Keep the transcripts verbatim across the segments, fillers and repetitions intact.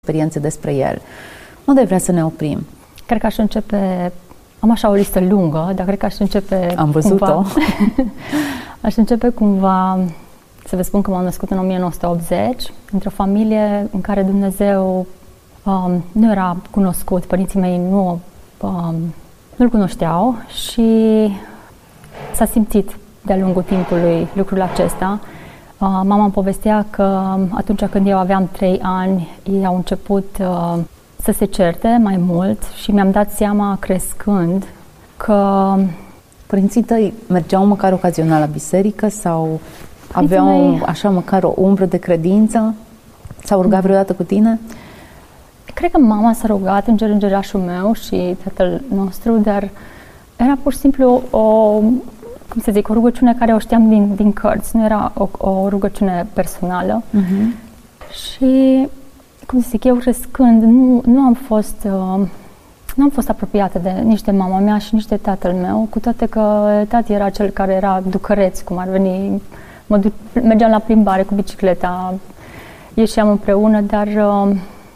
experiențe despre el. Unde vrea să ne oprim? Cred că aș începe, am așa o listă lungă, dar cred că aș începe Am văzut-o. aș începe cumva să vă spun că m-am născut în o mie nouă sute optzeci, într-o familie în care Dumnezeu um, nu era cunoscut, părinții mei nu, um, nu-L cunoșteau și s-a simțit de-a lungul timpului lucrul acesta. Uh, mama îmi povestea că atunci când eu aveam trei ani, ei au început uh, să se certe mai mult și mi-am dat seama crescând că... Părinții tăi mergeau măcar ocazional la biserică sau aveau mei... așa măcar o umbră de credință? S-au rugat vreodată cu tine? Cred că mama s-a rugat, în îngerașul meu și tatăl nostru, dar era pur și simplu o, cum să zic, o rugăciune care o știam din, din cărți, nu era o, o rugăciune personală. Uh-huh. Și, cum să zic, eu crescând, nu, nu am fost... Uh, Nu am fost apropiată de nici de mama mea și nici de tatăl meu, cu toate că tati era cel care era ducăreț, cum ar veni. Mă du- mergeam la plimbare cu bicicleta, ieșeam împreună, dar uh,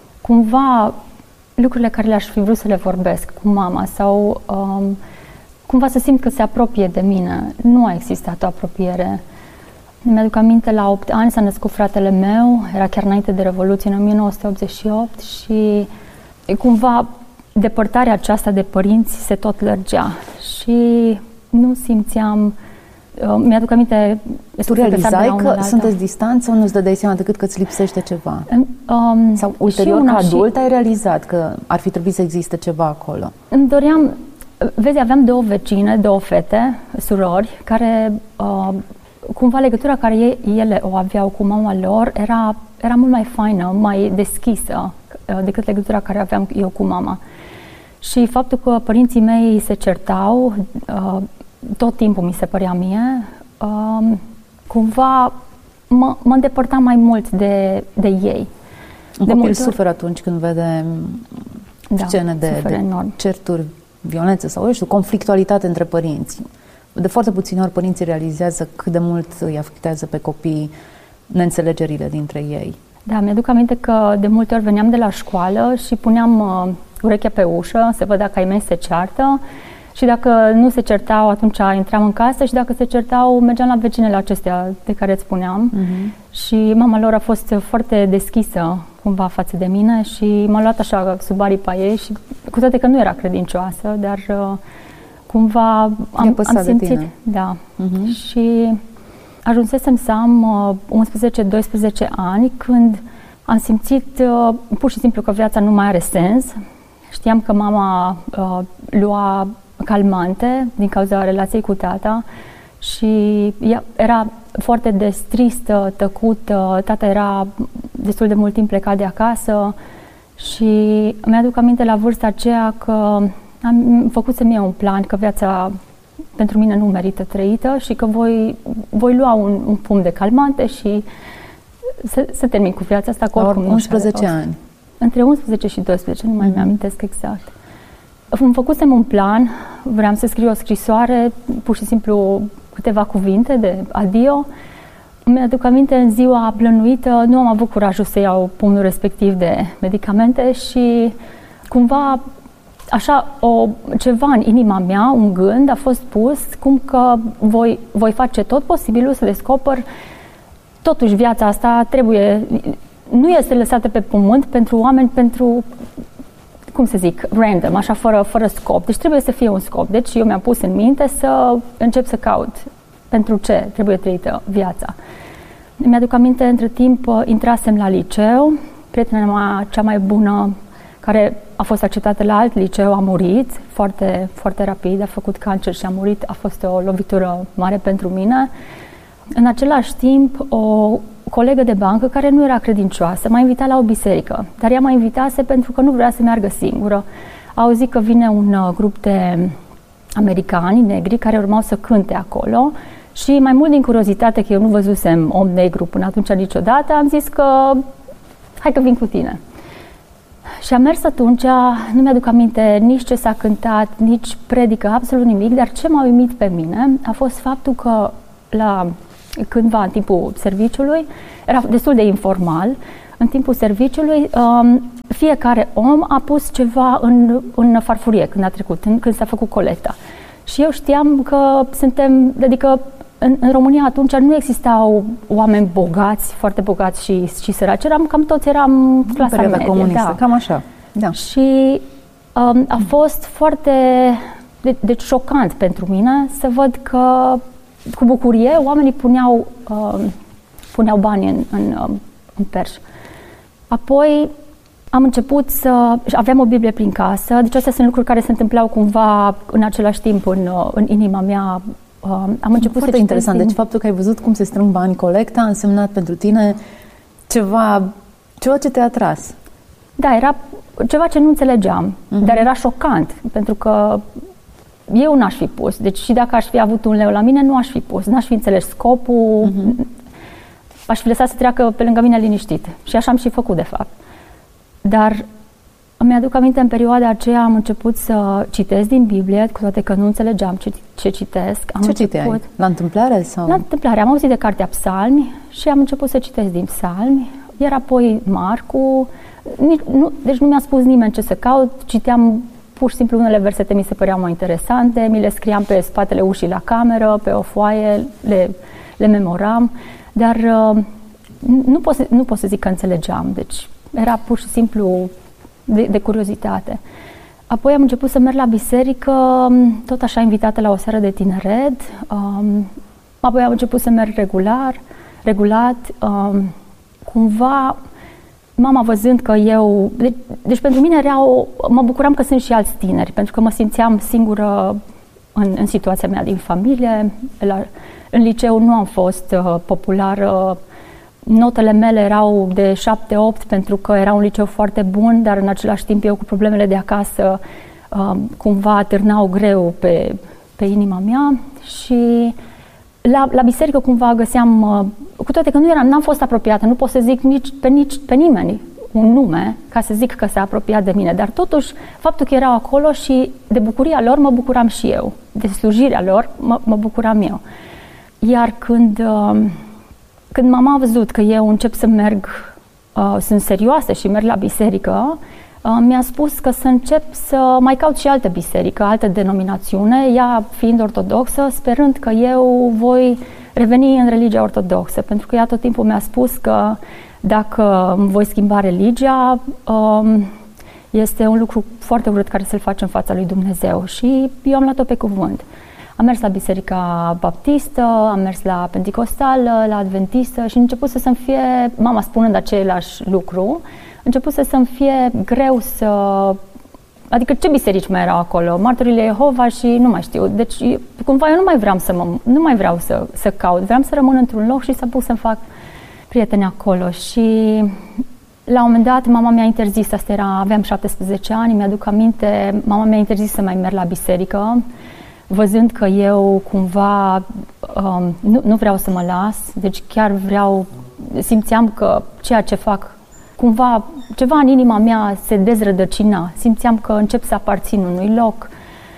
cumva lucrurile care le-aș fi vrut să le vorbesc cu mama sau uh, cumva să simt că se apropie de mine, nu a existat o apropiere. Mi-aduc aminte, la opt ani s-a născut fratele meu, era chiar înainte de Revoluție, în o mie nouă sute optzeci și opt și cumva depărtarea aceasta de părinți se tot lărgea și nu simțeam, uh, mi-aduc aminte... Tu realizai că sunteți distanți sau nu-ți dădeai seama decât că îți lipsește ceva? Um, sau ulterior, ca adult, și... ai realizat că ar fi trebuit să existe ceva acolo? Îmi doream, vezi, aveam două vecine, două fete, surori, care uh, cumva legătura care ei, ele o aveau cu mama lor era, era mult mai faină, mai deschisă uh, decât legătura care aveam eu cu mama. Și faptul că părinții mei se certau, uh, tot timpul mi se părea mie, uh, cumva mă, mă îndepărtam mai mult de, de ei. Un de copil suferă atunci când vede da, scene de, de certuri, violență sau, eu știu, conflictualitate între părinți. De foarte puține ori părinții realizează cât de mult îi afectează pe copii neînțelegerile dintre ei. Da, mi-aduc aminte că de multe ori veneam de la școală și puneam uh, urechea pe ușă, să văd dacă ai mei se ceartă și dacă nu se certau, atunci intram în casă și dacă se certau, mergeam la vecinele acestea de care îți spuneam. Uh-huh. Și mama lor a fost foarte deschisă cumva față de mine și m-a luat așa sub aripa ei și cu toate că nu era credincioasă, dar uh, cumva am, am simțit. Da. Uh-huh. Și ajunsesem să am uh, unsprezece doisprezece ani când am simțit uh, pur și simplu că viața nu mai are sens. Știam că mama uh, lua calmante din cauza relației cu tata și ea era foarte des tristă, tăcută, tata era destul de mult timp plecat de acasă și mi-aduc aminte la vârsta aceea că am făcut să-mi iau un plan că viața pentru mine nu merită trăită și că voi, voi lua un, un pumn de calmante și să, să termin cu viața asta. Cu oricum unsprezece ani. Între unsprezece și doisprezece, nu mai mm-hmm. mi-amintesc exact. Îmi făcusem un plan, vreau să scriu o scrisoare, pur și simplu câteva cuvinte de adio. Mi-aduc aminte, în ziua plănuită, nu am avut curajul să iau pumnul respectiv de medicamente și cumva așa o, ceva în inima mea, un gând a fost pus, cum că voi, voi face tot posibilul să descoper totuși viața asta trebuie, nu este lăsată pe pământ pentru oameni, pentru, cum să zic, random, așa fără, fără scop. Deci trebuie să fie un scop. Deci eu mi-am pus în minte să încep să caut pentru ce trebuie trăită viața. Mi-aduc aminte, între timp, intrasem la liceu, prietena mea cea mai bună, care a fost acceptată la alt liceu, a murit foarte, foarte rapid, a făcut cancer și a murit, a fost o lovitură mare pentru mine. În același timp, o colegă de bancă care nu era credincioasă m-a invitat la o biserică, dar ea m-a invitase pentru că nu vrea să meargă singură. A auzit că vine un grup de americani negri care urmau să cânte acolo și mai mult din curiozitate că eu nu văzusem om negru până atunci niciodată, am zis că hai că vin cu tine. Și am mers atunci, nu mi-aduc aminte nici ce s-a cântat, nici predică, absolut nimic, dar ce m-a uimit pe mine a fost faptul că la cândva în timpul serviciului, era destul de informal, în timpul serviciului um, fiecare om a pus ceva în, în farfurie când a trecut, în, când s-a făcut colecta. Și eu știam că suntem, adică în, în România atunci nu existau oameni bogați, foarte bogați și, și săraci, eram cam toți, eram clasa medie. Comunistă, da. cam așa. Da. Și um, a fost foarte de, deci șocant pentru mine să văd că cu bucurie oamenii puneau, um, puneau bani în, în, um, în perș. Apoi am început să... aveam o Biblie prin casă, deci astea sunt lucruri care se întâmplau cumva în același timp în, în inima mea. Am început Foarte să interesant, din... deci faptul că ai văzut cum se strâng bani colecta a însemnat pentru tine ceva, ceva ce te-a atras. Da, era ceva ce nu înțelegeam, uh-huh. dar era șocant, pentru că eu n-aș fi pus. Deci și dacă aș fi avut un leu la mine, nu aș fi pus, n-aș fi înțeles scopul, uh-huh. aș fi lăsat să treacă pe lângă mine liniștit. Și așa am și făcut, de fapt. Dar îmi aduc aminte, în perioada aceea am început să citesc din Biblie, cu toate că nu înțelegeam ce, ce citesc. Am ce început, citeai? La întâmplare? Sau? La întâmplare. Am auzit de cartea Psalmi și am început să citesc din Psalmi, iar apoi Marcu. Nici, nu, deci nu mi-a spus nimeni ce să caut, citeam pur și simplu unele versete mi se păreau mai interesante, mi le scriam pe spatele ușii la cameră, pe o foaie, le, le memoram, dar uh, nu, pot să, nu pot să zic că înțelegeam, deci era pur și simplu de, de curiozitate. Apoi am început să merg la biserică, tot așa invitată la o seară de tineret, um, apoi am început să merg regular, regulat, um, cumva mama văzând că eu, deci, deci pentru mine era o, mă bucuram că sunt și alți tineri, pentru că mă simțeam singură în, în situația mea din familie, la, în liceu nu am fost uh, populară, notele mele erau de șapte opt pentru că era un liceu foarte bun, dar în același timp eu cu problemele de acasă uh, cumva târnau greu pe, pe inima mea și la, la biserică cumva găseam, uh, cu toate că nu eram, n-am fost apropiată, nu pot să zic nici pe, nici, pe nimeni un nume ca să zic că s-a apropiat de mine, dar totuși faptul că erau acolo și de bucuria lor mă bucuram și eu, de slujirea lor mă, mă bucuram eu. Iar când... Uh, Când mama a văzut că eu încep să merg, uh, sunt serioasă și merg la biserică, uh, mi-a spus că să încep să mai caut și altă biserică, altă denominațiune, ea fiind ortodoxă, sperând că eu voi reveni în religia ortodoxă, pentru că ea tot timpul mi-a spus că dacă îmi voi schimba religia, uh, este un lucru foarte urât care să-l faci în fața lui Dumnezeu și eu am luat-o pe cuvânt. Am mers la biserica baptistă, am mers la penticostală, la adventistă și a început să-mi fie, mama spunând același lucru, a început să-mi fie greu să... Adică ce biserici mai erau acolo? Martorile Jehova și nu mai știu. Deci cumva eu nu mai vreau să mă, nu mai vreau să, să caut, vreau să rămân într-un loc și să pot să-mi fac prieteni acolo. Și la un moment dat mama mi-a interzis, asta era, aveam șaptesprezece ani, mi-aduc aminte, mama mi-a interzis să mai merg la biserică, văzând că eu cumva um, nu, nu vreau să mă las, deci chiar vreau, simțeam că ceea ce fac, cumva ceva în inima mea se dezrădăcina, simțeam că încep să aparțin unui loc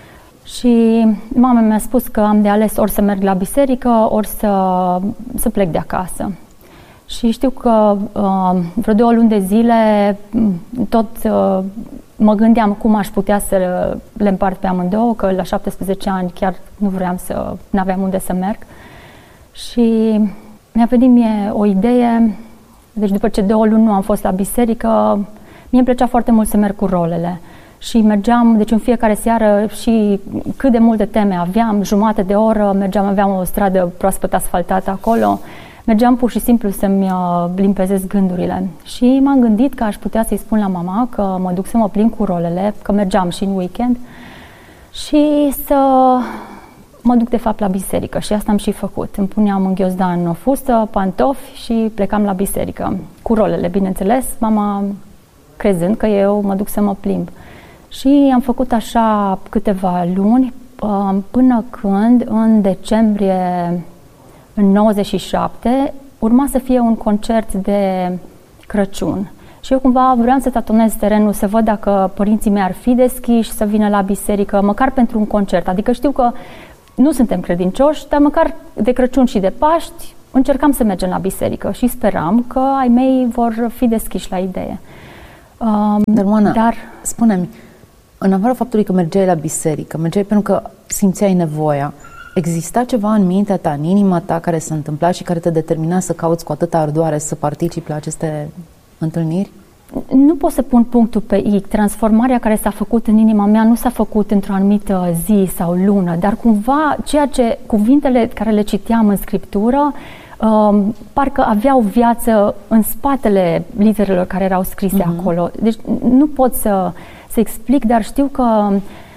și mama mi-a spus că am de ales ori să merg la biserică, ori să, să plec de acasă. Și știu că uh, vreo două luni de zile tot uh, mă gândeam cum aș putea să le împart pe amândouă, că la șaptesprezece ani chiar nu vreau să, n-aveam unde să merg. Și mi-a venit mie o idee, deci după ce două luni nu am fost la biserică, mie îmi plăcea foarte mult să merg cu rolele. Și mergeam, deci în fiecare seară și cât de multe teme aveam, jumătate de oră, mergeam, aveam o stradă proaspăt asfaltată acolo, mergeam pur și simplu să-mi limpezesc gândurile. Și m-am gândit că aș putea să-i spun la mama că mă duc să mă plimb cu rolele, că mergeam și în weekend, și să mă duc de fapt la biserică. Și asta am și făcut. Îmi puneam în ghiozdan o fustă, pantofi și plecam la biserică. Cu rolele, bineînțeles, mama crezând că eu mă duc să mă plimb. Și am făcut așa câteva luni, până când în decembrie în nouăzeci și șapte urma să fie un concert de Crăciun. Și eu cumva vreau să tatonez terenul, să văd dacă părinții mei ar fi deschiși să vină la biserică, măcar pentru un concert. Adică știu că nu suntem credincioși, dar măcar de Crăciun și de Paști încercam să mergem la biserică și speram că ai mei vor fi deschiși la idee. Um, dar, Oana, dar... spune-mi, în afară faptului că mergeai la biserică, mergeai pentru că simțeai nevoia, exista ceva în mintea ta, în inima ta care s-a întâmplat și care te determina să cauți cu atâta ardoare să participi la aceste întâlniri? Nu pot să pun punctul pe I. Transformarea care s-a făcut în inima mea nu s-a făcut într-o anumită zi sau lună, dar cumva ceea ce, cuvintele care le citeam în Scriptură, um, parcă aveau viață în spatele literelor care erau scrise uh-huh. acolo. Deci nu pot să, să explic, dar știu că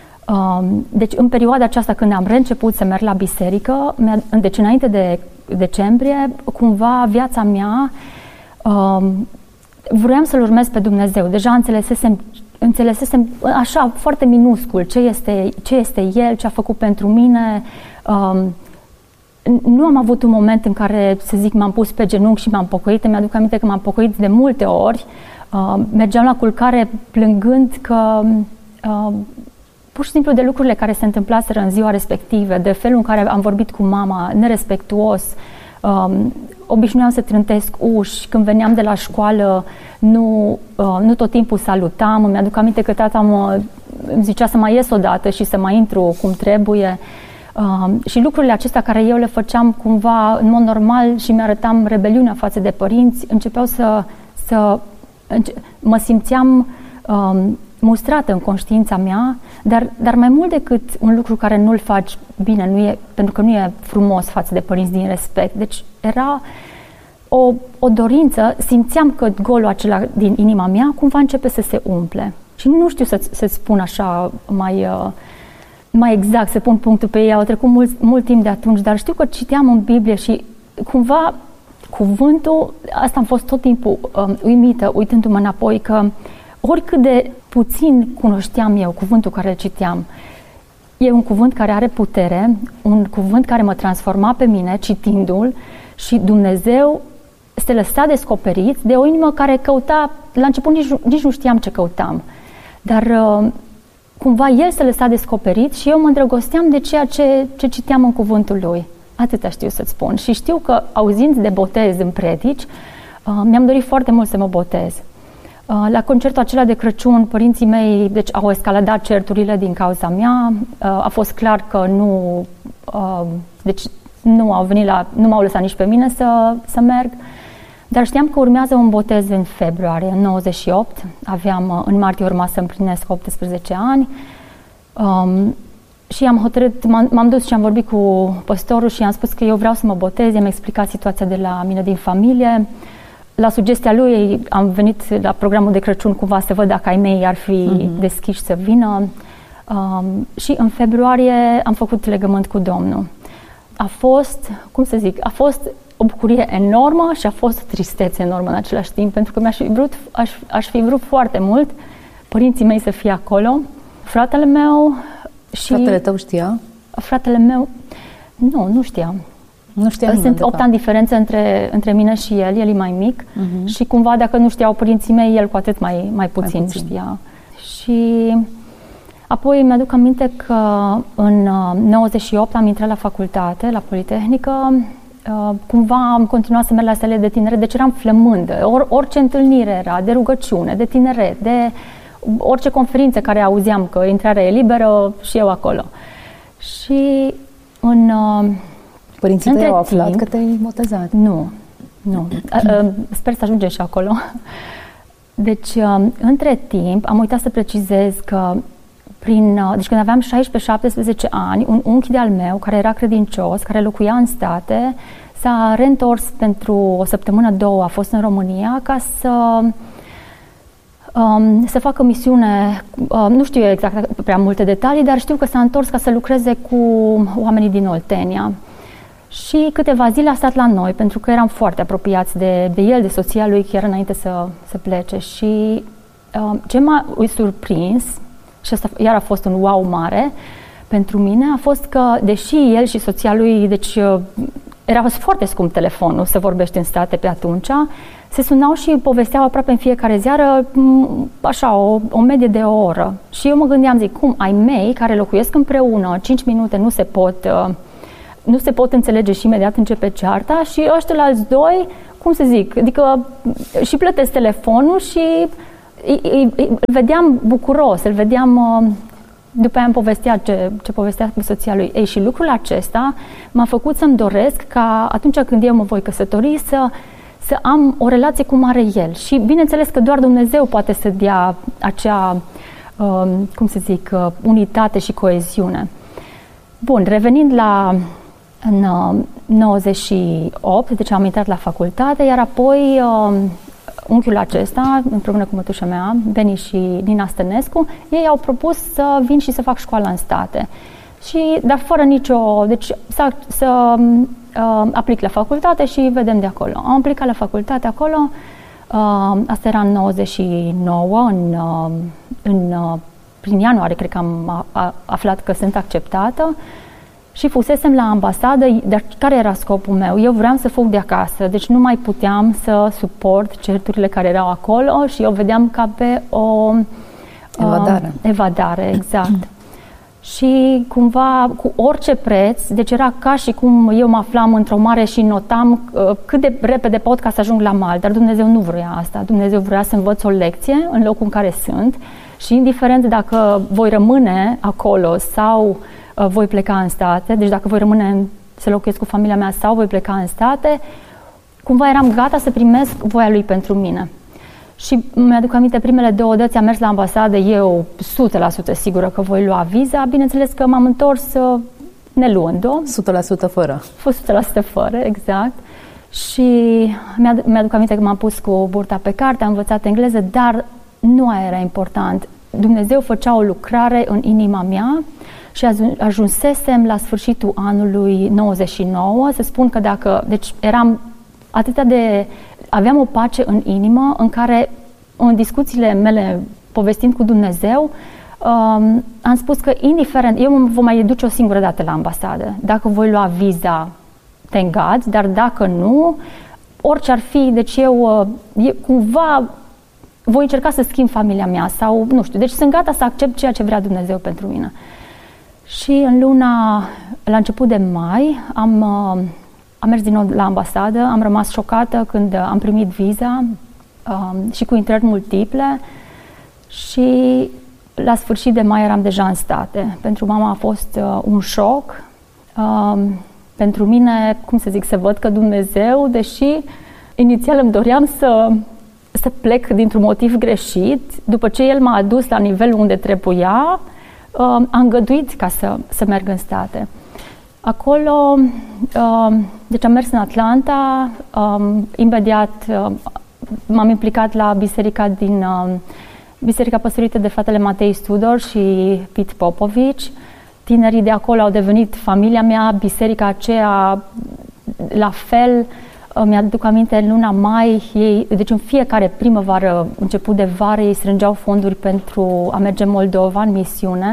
um, deci în perioada aceasta când am reînceput să merg la biserică, deci înainte de decembrie, cumva viața mea um, vroiam să-L urmez pe Dumnezeu. Deja înțelesesem, înțelesesem așa foarte minuscul ce este, ce este El, ce a făcut pentru mine. Um, nu am avut un moment în care, să zic, m-am pus pe genunchi și m-am pocăit. Îmi aduc aminte că m-am pocăit de multe ori. Uh, mergeam la culcare plângând că uh, pur și simplu de lucrurile care se întâmplaseră în ziua respectivă, de felul în care am vorbit cu mama, nerespectuos. Um, obișnuiam să trântesc uși, când veneam de la școală nu, uh, nu tot timpul salutam, îmi aduc aminte că tata mă, îmi zicea să mai ies odată și să mai intru cum trebuie uh, și lucrurile acestea care eu le făceam cumva în mod normal și mi-arătam rebeliunea față de părinți, începeau să, să înce- mă simțeam uh, mustrată în conștiința mea, dar, dar mai mult decât un lucru care nu-l faci bine, nu e, pentru că nu e frumos față de părinți din respect. Deci era o, o dorință, simțeam că golul acela din inima mea cumva începe să se umple. Și nu știu să, să-ți spun așa mai, mai exact, să pun punctul pe ei, au trecut mult, mult timp de atunci, dar știu că citeam în Biblie și cumva cuvântul, asta am fost tot timpul um, uimită, uitându-mă înapoi, că oricât de puțin cunoșteam eu cuvântul care îl citeam, e un cuvânt care are putere, un cuvânt care mă transforma pe mine citindu-l și Dumnezeu se lăsa descoperit de o inimă care căuta, la început nici, nici nu știam ce căutam, dar uh, cumva El se lăsa descoperit și eu mă îndrăgosteam de ceea ce, ce citeam în cuvântul Lui. Atâta știu să-ți spun. Și știu că auzind de botez în predici, uh, mi-am dorit foarte mult să mă botez. La concertul acela de Crăciun, părinții mei deci, au escaladat certurile din cauza mea. A fost clar că nu, deci, nu au venit la, nu m-au lăsat nici pe mine să, să merg. Dar știam că urmează un botez în februarie, în nouăzeci și opt. Aveam, în martie urma să împlinesc optsprezece ani. Um, și am hotărât, m-am, m-am dus și am vorbit cu păstorul și i-am spus că eu vreau să mă botez. I-am explicat situația de la mine din familie. La sugestia lui am venit la programul de Crăciun cumva să văd dacă ai mei ar fi uh-huh. deschiși să vină um, și în februarie am făcut legământ cu Domnul. A fost, cum să zic, a fost o bucurie enormă și a fost o tristețe enormă în același timp, pentru că mi-aș fi vrut, aș, aș fi vrut foarte mult părinții mei să fie acolo, fratele meu și... Fratele tău știa? Fratele meu, nu, nu știa. Nu știam. Sunt opt ani diferență între, între mine și el, el e mai mic uh-huh. și cumva dacă nu știau părinții mei, el cu atât mai, mai, puțin, mai puțin știa. Și apoi mi-aduc aminte că în nouăzeci și opt am intrat la facultate, la Politehnică, cumva am continuat să merg la sale de tineret, deci eram flămândă. Or, orice întâlnire era, de rugăciune, de tineret, de orice conferință care auzeam că intrarea e liberă și eu acolo. Și în... Părinții tăi au aflat timp, că te-ai botezat. Nu, nu. Sper să ajungem și acolo. Deci, între timp, am uitat să precizez că prin, deci când aveam șaisprezece șaptesprezece ani, un unchi de-al meu, care era credincios, care locuia în state, s-a reîntors pentru o săptămână, două, a fost în România, ca să um, să facă misiune, um, nu știu exact prea multe detalii, dar știu că s-a întors ca să lucreze cu oamenii din Oltenia. Și câteva zile a stat la noi, pentru că eram foarte apropiați de, de el, de soția lui, chiar înainte să, să plece. Și uh, ce m-a surprins, și asta iar a fost un wow mare pentru mine, a fost că, deși el și soția lui, deci uh, era foarte scump telefonul să vorbești în state pe atunci, se sunau și povesteau aproape în fiecare seară, așa, o, o medie de o oră. Și eu mă gândeam, zic, cum ai mei care locuiesc împreună, cinci minute nu se pot... Uh, nu se pot înțelege și imediat începe cearta și ăștia alți doi, cum să zic, adică și plătesc telefonul și îl vedeam bucuros, îl vedeam, după aia îmi povestea ce, ce povestea cu soția lui. Ei, și lucrul acesta m-a făcut să-mi doresc ca atunci când eu mă voi căsători să, să am o relație cum are el. Și bineînțeles că doar Dumnezeu poate să dea acea, cum să zic, unitate și coeziune. Bun, revenind la în nouăzeci și opt, deci am intrat la facultate, iar apoi unchiul acesta, împreună cu mătușa mea, Beni și Nina Stănescu, ei au propus să vin și să fac școala în state. Și, dar fără nicio... Deci să, să uh, aplic la facultate și vedem de acolo. Am aplicat la facultate acolo, uh, asta era în nouăzeci și nouă, în, uh, în, uh, prin ianuarie, cred că am a, a, aflat că sunt acceptată. Și fusesem la ambasadă, dar care era scopul meu? Eu vreau să fug de acasă, deci nu mai puteam să suport certurile care erau acolo și eu vedeam ca pe o evadare. Uh, evadare, exact. Și cumva, cu orice preț, deci era ca și cum eu mă aflam într-o mare și notam uh, cât de repede pot ca să ajung la mal, dar Dumnezeu nu vrea asta. Dumnezeu vrea să învăț o lecție în locul în care sunt și indiferent dacă voi rămâne acolo sau voi pleca în state, deci dacă voi rămâne să locuiesc cu familia mea sau voi pleca în state, cumva eram gata să primesc voia lui pentru mine. Și mi-aduc aminte, primele două dăți am mers la ambasadă, eu o sută la sută sigură că voi lua viza, bineînțeles că m-am întors ne luând-o. o sută la sută fără. o sută la sută fără, exact. Și mi-aduc aminte că m-am pus cu burta pe carte, am învățat engleză, dar nu aia era important. Dumnezeu făcea o lucrare în inima mea și ajunsesem la sfârșitul anului nouăzeci și nouă să spun că dacă, deci eram atât de, aveam o pace în inimă în care în discuțiile mele povestind cu Dumnezeu um, am spus că indiferent, eu mă voi mai duce o singură dată la ambasadă, dacă voi lua viza, thank God, dar dacă nu, orice ar fi, deci eu, eu cumva voi încerca să schimb familia mea sau nu știu, deci sunt gata să accept ceea ce vrea Dumnezeu pentru mine. Și în luna, la început de mai, am, am mers din nou la ambasadă, am rămas șocată când am primit viza um, și cu intrări multiple și la sfârșit de mai eram deja în state. Pentru mama a fost uh, un șoc. Um, pentru mine, cum să zic, să văd că Dumnezeu, deși inițial îmi doream să, să plec dintr-un motiv greșit, după ce El m-a adus la nivelul unde trebuia, Uh, am îngăduit ca să, să merg în state. Acolo, uh, deci am mers în Atlanta, um, imediat uh, m-am implicat la biserica din uh, Biserica păstorită de fratele Matei Studor și Pete Popovici. Tinerii de acolo au devenit familia mea, biserica aceea la fel. Mi-aduc aminte, în luna mai, ei, deci în fiecare primăvară, început de vară, ei strângeau fonduri pentru a merge în Moldova, în misiune.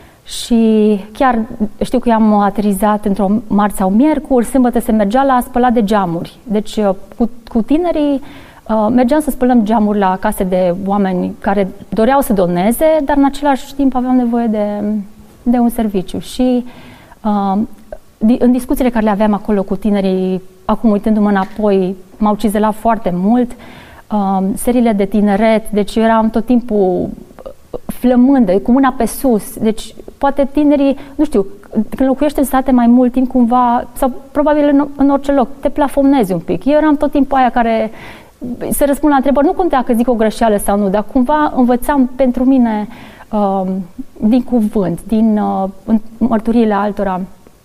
Și chiar știu că i-am aterizat într-o marți sau miercuri, sâmbătă se mergea la spălat de geamuri. Deci cu, cu tinerii uh, mergeam să spălăm geamuri la case de oameni care doreau să doneze, dar în același timp aveam nevoie de, de un serviciu. Și uh, în discuțiile care le aveam acolo cu tinerii, acum uitându-mă înapoi, m-au cizelat foarte mult. Uh, seriile de tineret, deci eu eram tot timpul flămândă, cu mâna pe sus. Deci poate tinerii, nu știu, când locuiești în state mai mult timp cumva, sau probabil în, în orice loc, te plafonezi un pic. Eu eram tot timpul aia care să răspund la întrebări, nu contea că zic o greșeală sau nu, dar cumva învățam pentru mine uh, din cuvânt, din uh, mărturiile altora.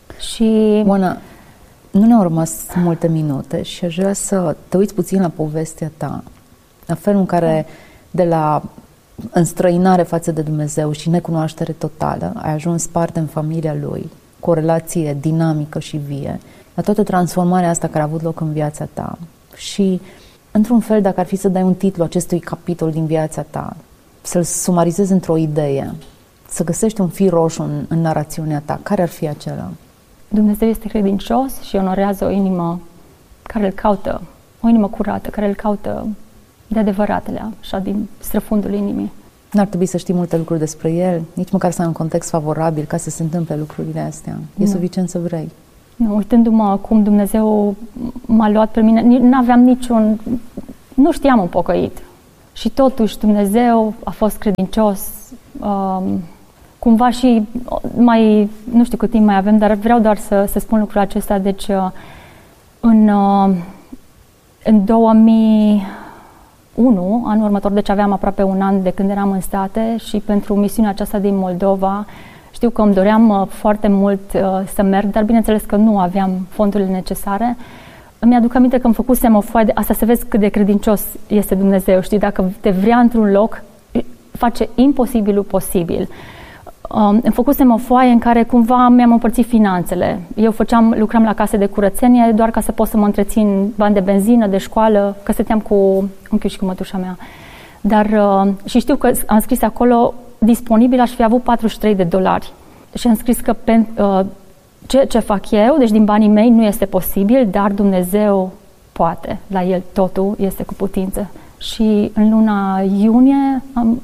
Și... Oana, nu ne-au rămas multe minute și aș vrea să te uiți puțin la povestea ta, la felul în care de la înstrăinare față de Dumnezeu și necunoaștere totală ai ajuns parte în familia Lui, cu o relație dinamică și vie, la toată transformarea asta care a avut loc în viața ta. Și, într-un fel, dacă ar fi să dai un titlu acestui capitol din viața ta, să-l sumarizezi într-o idee, să găsești un fir roșu în, în narațiunea ta, care ar fi acela? Dumnezeu este credincios și onorează o inimă care îl caută, o inimă curată, care îl caută de adevăratele, așa, din străfundul inimii. N-ar trebui să știi multe lucruri despre El, nici măcar să ai un context favorabil ca să se întâmple lucrurile astea. E nu. suficient să vrei. Nu, uitându-mă cum Dumnezeu m-a luat pe mine, n-aveam niciun... Nu știam un pocăit. și totuși Dumnezeu a fost credincios. Um, cumva și mai, nu știu cât timp mai avem, dar vreau doar să, să spun lucrul acesta. Deci în, în două mii unu, anul următor, deci aveam aproape un an de când eram în state și pentru misiunea aceasta din Moldova, știu că îmi doream foarte mult să merg, dar bineînțeles că nu aveam fondurile necesare. Îmi aduc aminte că îmi făcusem o foaie de asta, să vezi cât de credincios este Dumnezeu, știi, dacă te vrea într-un loc, face imposibilul posibil. Um, îmi făcusem o foaie în care cumva mi-am împărțit finanțele. Eu făceam, lucram la case de curățenie doar ca să pot să mă întrețin bani de benzină, de școală, că stăteam cu unchiul și cu mătușa mea. Dar, uh, și știu că am scris acolo, disponibil aș fi avut patruzeci și trei de dolari. Și am scris că pen, uh, ce, ce fac eu, deci din banii mei nu este posibil, dar Dumnezeu poate. La El totul este cu putință. Și în luna iunie am,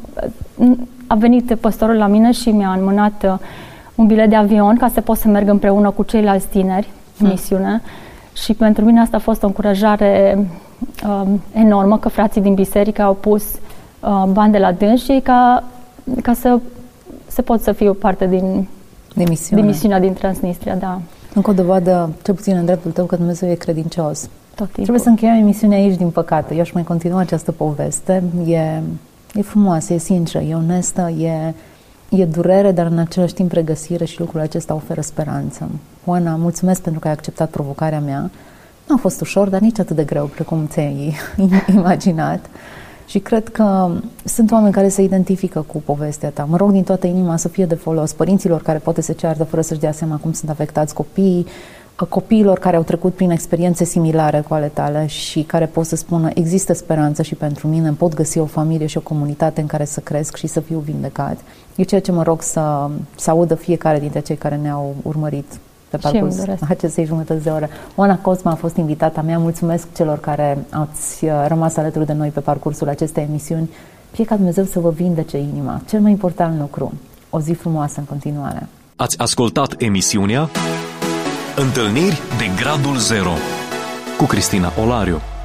a venit păstorul la mine și mi-a înmânat un bilet de avion ca să pot să merg împreună cu ceilalți tineri în hmm. misiune. Și pentru mine asta a fost o încurajare um, enormă, că frații din biserică au pus uh, bani de la dânsii ca, ca să, să pot să fiu parte din, de misiune. din misiunea din Transnistria. Da. Încă o dovadă, cel puțin în dreptul tău, că Dumnezeu e credincios. Tot Trebuie să încheiem emisiunea aici, din păcate. Eu aș mai continua această poveste. E, e frumoasă, e sinceră, e onestă, e, e durere, dar în același timp regăsire și lucrul acesta oferă speranță. Oana, mulțumesc pentru că ai acceptat provocarea mea. Nu a fost ușor, dar nici atât de greu precum ți-ai imaginat. Și cred că sunt oameni care se identifică cu povestea ta. Mă rog din toată inima să fie de folos părinților care poate se ceartă fără să-și dea seama cum sunt afectați copiii, copiilor care au trecut prin experiențe similare cu ale tale și care pot să spună există speranță și pentru mine, îmi pot găsi o familie și o comunitate în care să cresc și să fiu vindecat. E ceea ce mă rog să, să audă fiecare dintre cei care ne-au urmărit pe parcurs acestei jumătăți de oră. Oana Cosma a fost invitata mea. Mulțumesc celor care ați rămas alături de noi pe parcursul acestei emisiuni. Fie ca Dumnezeu să vă vindece inima. Cel mai important lucru. O zi frumoasă în continuare. Ați ascultat emisiunea Întâlniri de Gradul Zero cu Cristina Olariu.